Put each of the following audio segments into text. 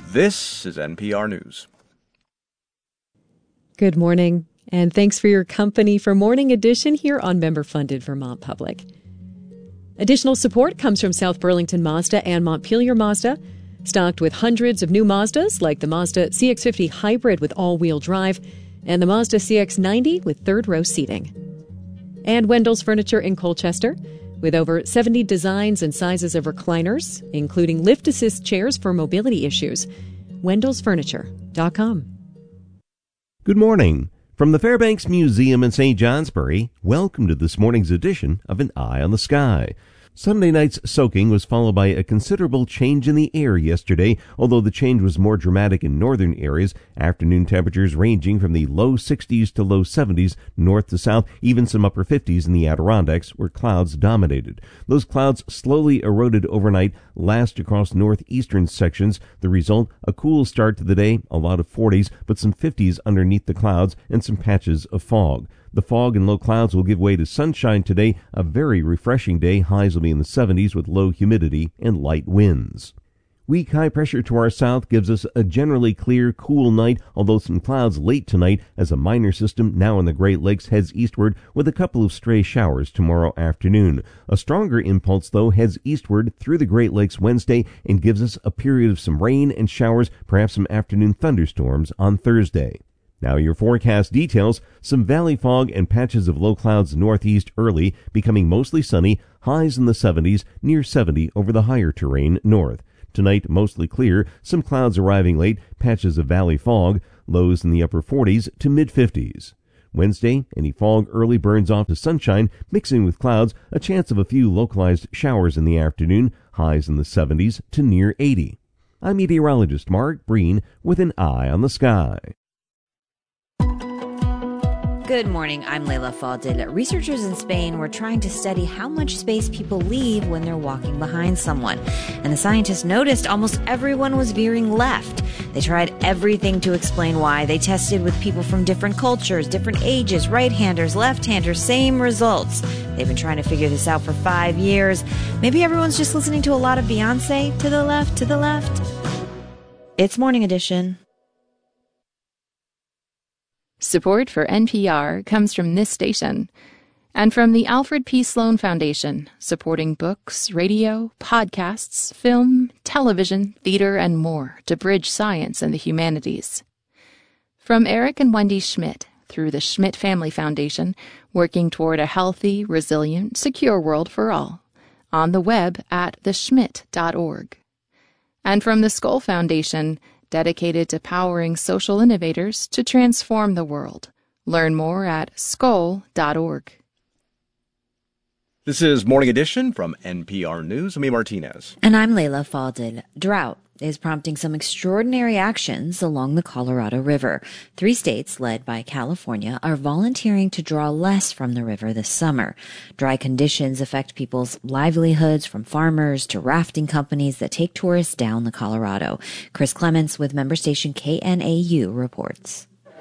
This is NPR News. Good morning, and thanks for your company for Morning Edition here on member-funded Vermont Public. Additional support comes from South Burlington Mazda and Montpelier Mazda, stocked with hundreds of new Mazdas like the Mazda CX-50 Hybrid with all-wheel drive and the Mazda CX-90 with third-row seating. And Wendell's Furniture in Colchester, with over 70 designs and sizes of recliners, including lift-assist chairs for mobility issues. Wendell'sFurniture.com. Good morning. From the Fairbanks Museum in St. Johnsbury, welcome to this morning's edition of An Eye on the Sky. Sunday night's soaking was followed by a considerable change in the air yesterday, although the change was more dramatic in northern areas. Afternoon temperatures ranging from the low 60s to low 70s, north to south, even some upper 50s in the Adirondacks, where clouds dominated. Those clouds slowly eroded overnight, last across northeastern sections. The result, a cool start to the day, a lot of 40s, but some 50s underneath the clouds, and some patches of fog. The fog and low clouds will give way to sunshine today, a very refreshing day. Highs will be in the 70s with low humidity and light winds. Weak high pressure to our south gives us a generally clear, cool night, although some clouds late tonight as a minor system now in the Great Lakes heads eastward with a couple of stray showers tomorrow afternoon. A stronger impulse, though, heads eastward through the Great Lakes Wednesday and gives us a period of some rain and showers, perhaps some afternoon thunderstorms on Thursday. Now your forecast details: some valley fog and patches of low clouds northeast early, becoming mostly sunny, highs in the 70s, near 70 over the higher terrain north. Tonight, mostly clear, some clouds arriving late, patches of valley fog, lows in the upper 40s to mid-50s. Wednesday, any fog early burns off to sunshine, mixing with clouds, a chance of a few localized showers in the afternoon, highs in the 70s to near 80. I'm meteorologist Mark Breen with An Eye on the Sky. Good morning, I'm Leila Fadel. Researchers in Spain were trying to study how much space people leave when they're walking behind someone. And the scientists noticed almost everyone was veering left. They tried everything to explain why. They tested with people from different cultures, different ages, right-handers, left-handers, same results. They've been trying to figure this out for 5 years. Maybe everyone's just listening to a lot of Beyonce. To the left, to the left. It's Morning Edition. Support for NPR comes from this station and from the Alfred P. Sloan Foundation, supporting books, radio, podcasts, film, television, theater, and more to bridge science and the humanities. From Eric and Wendy Schmidt through the Schmidt Family Foundation, working toward a healthy, resilient, secure world for all. On the web at theschmidt.org. And from the Skoll Foundation, dedicated to powering social innovators to transform the world. Learn more at skoll.org. This is Morning Edition from NPR News. I'm E. Martinez. And I'm Leila Fadel. Drought is prompting some extraordinary actions along the Colorado River. 3 states, led by California, are volunteering to draw less from the river this summer. Dry conditions affect people's livelihoods, from farmers to rafting companies that take tourists down the Colorado. Chris Clements with member station KNAU reports.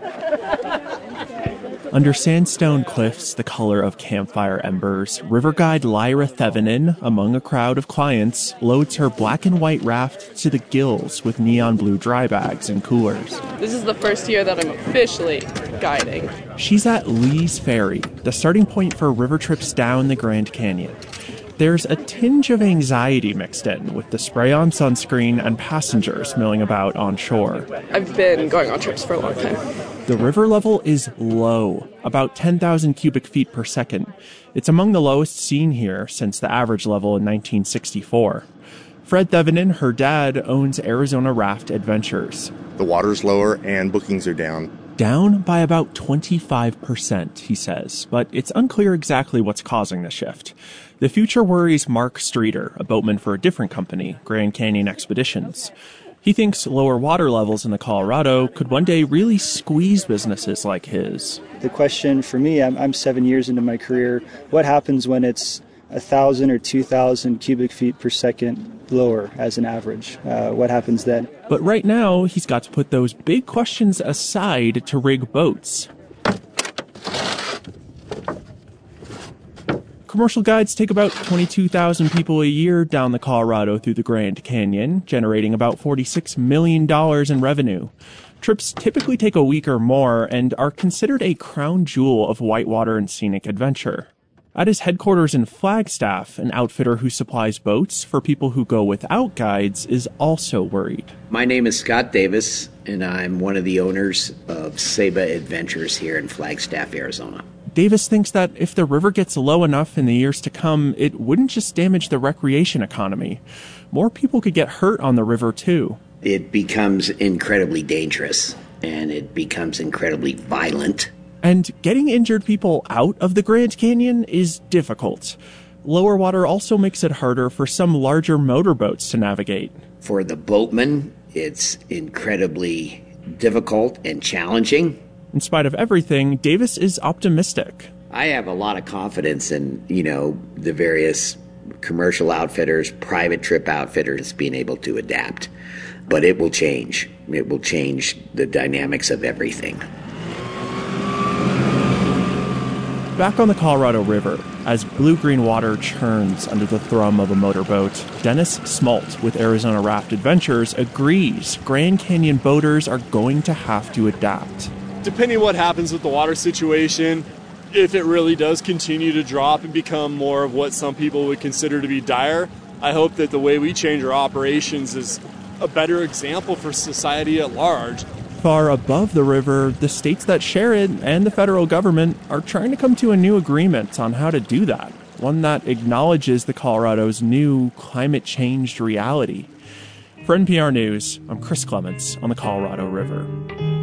Under sandstone cliffs the color of campfire embers, river guide Lyra Thevenin, among a crowd of clients, loads her black and white raft to the gills with neon blue dry bags and coolers. This is the first year that I'm officially guiding. She's at Lee's Ferry, the starting point for river trips down the Grand Canyon. There's a tinge of anxiety mixed in with the spray-on sunscreen and passengers milling about on shore. I've been going on trips for a long time. The river level is low, about 10,000 cubic feet per second. It's among the lowest seen here since the average level in 1964. Fred Thevenin, her dad, owns Arizona Raft Adventures. The water's lower and bookings are down. Down by about 25%, he says, but it's unclear exactly what's causing the shift. The future worries Mark Streeter, a boatman for a different company, Grand Canyon Expeditions. He thinks lower water levels in the Colorado could one day really squeeze businesses like his. The question for me, I'm 7 years into my career, what happens when it's 1,000 or 2,000 cubic feet per second lower as an average? What happens then? But right now, he's got to put those big questions aside to rig boats. Commercial guides take about 22,000 people a year down the Colorado through the Grand Canyon, generating about $46 million in revenue. Trips typically take a week or more and are considered a crown jewel of whitewater and scenic adventure. At his headquarters in Flagstaff, an outfitter who supplies boats for people who go without guides is also worried. My name is Scott Davis, and I'm one of the owners of Saba Adventures here in Flagstaff, Arizona. Davis thinks that if the river gets low enough in the years to come, it wouldn't just damage the recreation economy. More people could get hurt on the river, too. It becomes incredibly dangerous, and it becomes incredibly violent. And getting injured people out of the Grand Canyon is difficult. Lower water also makes it harder for some larger motorboats to navigate. For the boatman, it's incredibly difficult and challenging. In spite of everything, Davis is optimistic. I have a lot of confidence in, the various commercial outfitters, private trip outfitters being able to adapt. But it will change. It will change the dynamics of everything. Back on the Colorado River, as blue-green water churns under the thrum of a motorboat, Dennis Smalt with Arizona Raft Adventures agrees Grand Canyon boaters are going to have to adapt. Depending on what happens with the water situation, if it really does continue to drop and become more of what some people would consider to be dire, I hope that the way we change our operations is a better example for society at large. Far above the river, the states that share it and the federal government are trying to come to a new agreement on how to do that, one that acknowledges the Colorado's new climate-changed reality. For NPR News, I'm Chris Clements on the Colorado River.